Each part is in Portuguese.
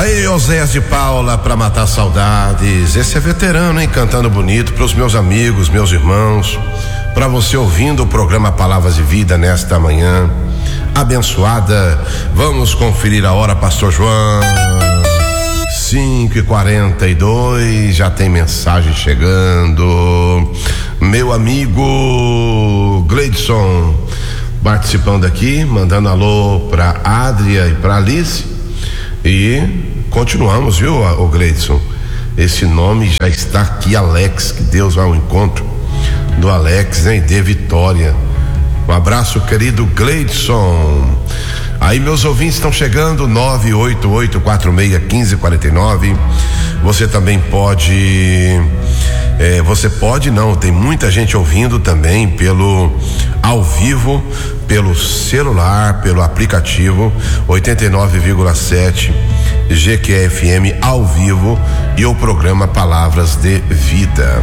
Aí, Oséias de Paula, pra matar saudades. Esse é veterano, hein? Cantando bonito pros meus amigos, meus irmãos, pra você ouvindo o programa Palavras de Vida nesta manhã abençoada. Vamos conferir a hora, Pastor João. 5h42, já tem mensagem chegando. Meu amigo Gleidson participando aqui, mandando alô pra Adria e pra Alice. E continuamos, viu, o Gleidson? Esse nome já está aqui, Alex, que Deus vai ao encontro do Alex, né? E dê vitória. Um abraço, querido Gleidson. Aí meus ouvintes estão chegando, 988461549. Você também pode, tem muita gente ouvindo também pelo ao vivo, pelo celular, pelo aplicativo 89,7 GQFM ao vivo e o programa Palavras de Vida.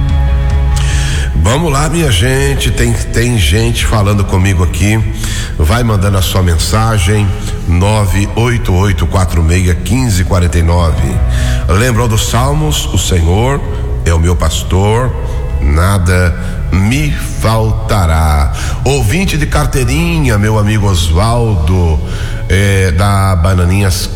Vamos lá, minha gente, tem gente falando comigo aqui. Vai mandando a sua mensagem, 988461549. Lembrou dos Salmos? O Senhor é o meu pastor, nada me faltará. Ouvinte de carteirinha, meu amigo Oswaldo, da Bananinhas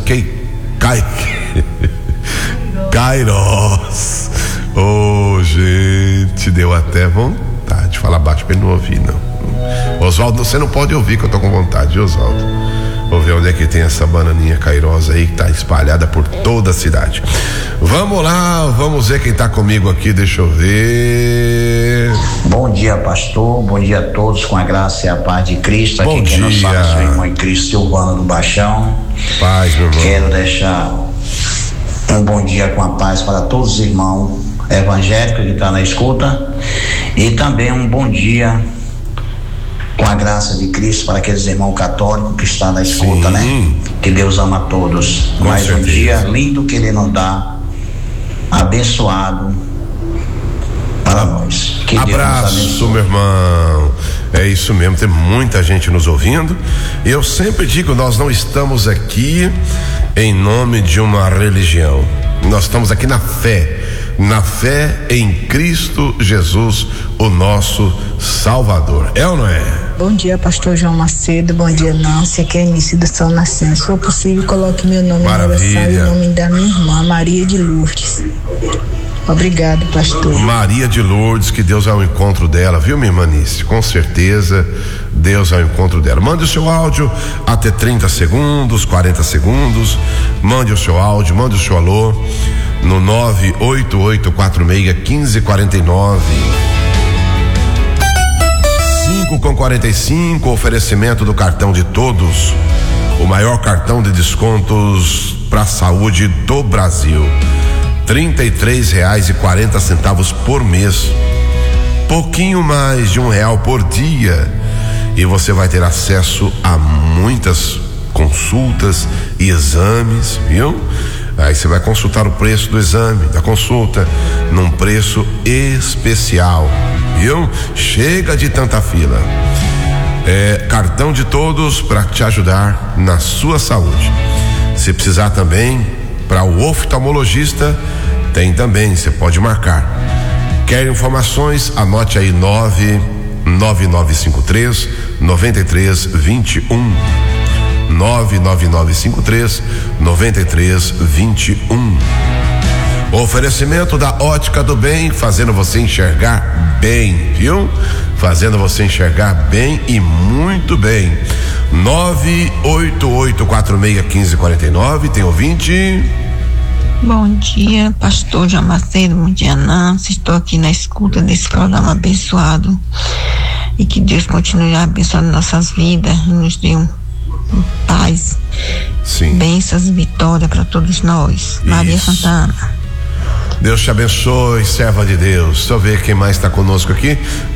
Kairos. Oh, gente, deu até vontade de falar baixo pra ele não ouvir, não. Oswaldo, você não pode ouvir, que eu tô com vontade, Oswaldo. Vou ver onde é que tem essa bananinha cairosa aí, que tá espalhada por toda a cidade. Vamos lá, vamos ver quem tá comigo aqui, deixa eu ver. Bom dia, pastor, bom dia a todos, com a graça e a paz de Cristo. Bom aqui dia. Quem nos fala é seu irmão em Cristo, Silvano do Baixão. Paz, meu irmão. Quero deixar um bom dia com a paz para todos os irmãos evangélicos que estão na escuta, e também um bom dia com a graça de Cristo para aqueles irmãos católicos que estão na escuta. Sim. Né? Que Deus ama a todos. Com mais certeza. Um dia lindo que Ele nos dá, abençoado para nós. Que Abraço, meu irmão. É isso mesmo, tem muita gente nos ouvindo. Eu sempre digo, nós não estamos aqui em nome de uma religião. Nós estamos aqui na fé em Cristo Jesus, o nosso Salvador. É ou não é? Bom dia, pastor João Macedo. Bom dia, Nancy. Aqui é Início do São Nascente. Se for possível, coloque meu nome na oração e o nome da minha irmã, Maria de Lourdes. Obrigado, pastor. Maria de Lourdes, que Deus vai ao encontro dela, viu, minha irmã Nice? Com certeza, Deus vai ao encontro dela. Mande o seu áudio até 30 segundos, 40 segundos. Mande o seu áudio, mande o seu alô no 988461549. 5h45, oferecimento do cartão de todos, o maior cartão de descontos para a saúde do Brasil. R$33,40 por mês, pouquinho mais de R$1 por dia, e você vai ter acesso a muitas consultas e exames, viu? Aí você vai consultar o preço do exame, da consulta, num preço especial, viu? Chega de tanta fila. Cartão de todos para te ajudar na sua saúde. Se precisar também, para o oftalmologista, tem também, você pode marcar. Quer informações? Anote aí 99953-9321. 99953-9321. Oferecimento da Ótica do Bem, fazendo você enxergar bem, viu? Fazendo você enxergar bem e muito bem. 988461549. Tem ouvinte? Bom dia, pastor João Macedo. Bom dia, Nancy. Estou aqui na escuta desse programa abençoado, e que Deus continue abençoando nossas vidas e nos dê paz, sim, bênçãos e vitória para todos nós. Isso. Maria Santana. Deus te abençoe, serva de Deus. Deixa eu ver quem mais está conosco aqui.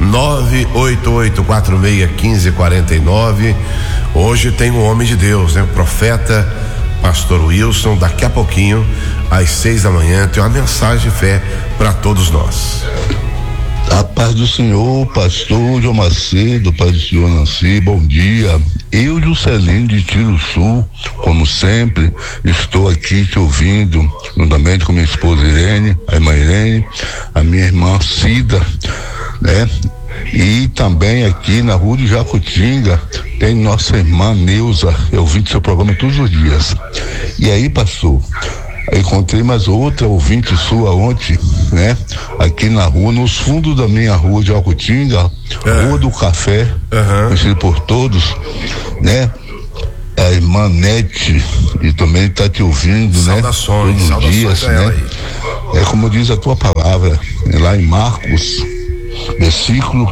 988461549. Hoje tem um homem de Deus, né? O profeta Pastor Wilson. Daqui a pouquinho, às 6 da manhã, tem uma mensagem de fé para todos nós. A paz do Senhor, pastor João Macedo, paz do Senhor Nancy, bom dia. Eu, Juscelino de Tiro Sul, como sempre, estou aqui te ouvindo, juntamente com minha esposa Irene, a irmã Irene, a minha irmã Cida, né? E também aqui na rua de Jacutinga tem nossa irmã Neuza, eu ouvi seu programa todos os dias. E aí, pastor, eu encontrei mais outra ouvinte sua ontem, né? Aqui na rua, nos fundos da minha rua de Jacutinga, Rua do Café, conhecido por todos, né? A irmã Nete, e também está te ouvindo, saudações, né? Todos os dias, né? Aí. É como diz a tua palavra, lá em Marcos, versículo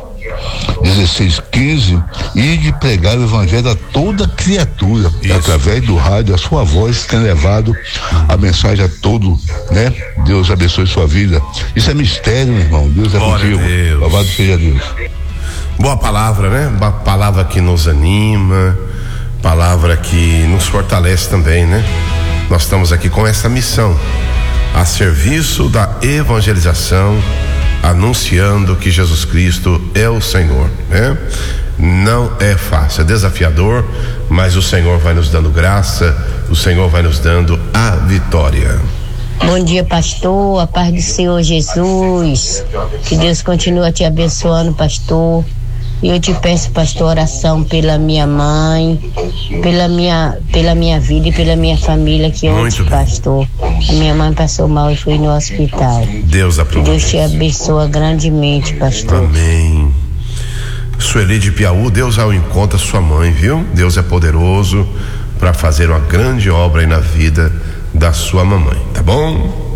16:15, e de pregar o evangelho a toda criatura. Isso. Através do rádio, a sua voz tem levado a mensagem a todo, né? Deus abençoe sua vida. Isso é mistério, meu irmão. Deus é contigo. Louvado seja Deus. Boa palavra, né? Uma palavra que nos anima, palavra que nos fortalece também, né? Nós estamos aqui com essa missão, a serviço da evangelização, anunciando que Jesus Cristo é o Senhor, né? Não é fácil, é desafiador, mas o Senhor vai nos dando graça, o Senhor vai nos dando a vitória. Bom dia, pastor, a paz do Senhor Jesus, que Deus continue te abençoando, pastor. E eu te peço, pastor, oração pela minha mãe, pela minha vida e pela minha família, que ontem, pastor, a minha mãe passou mal e foi no hospital. Deus aprove. Deus te abençoa grandemente, pastor. Amém. Sueli de Piauí, Deus ao encontro da sua mãe, viu? Deus é poderoso para fazer uma grande obra aí na vida da sua mamãe, tá bom?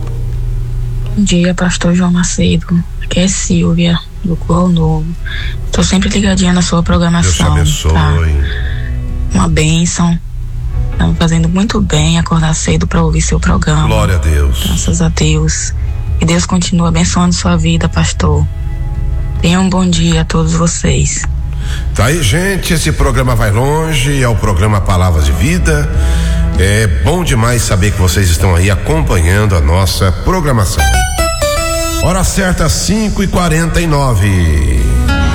Bom dia, pastor João Macedo. Aqui é Silvia, do Qual Novo. Tô sempre ligadinha na sua programação. Deus te abençoe. Tá? Uma bênção. Tá me fazendo muito bem acordar cedo para ouvir seu programa. Glória a Deus. Graças a Deus. Que Deus continue abençoando sua vida, pastor. Tenha um bom dia a todos vocês. Tá aí, gente, esse programa vai longe, é o programa Palavras de Vida. É bom demais saber que vocês estão aí acompanhando a nossa programação. Hora certa, 5:49.